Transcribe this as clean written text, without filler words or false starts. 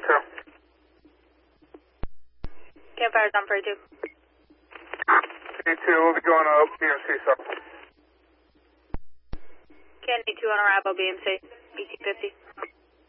2. Campfire's on for 2. C2 will be going up BMC south. Candy 2 on arrival, BMC, BT 50.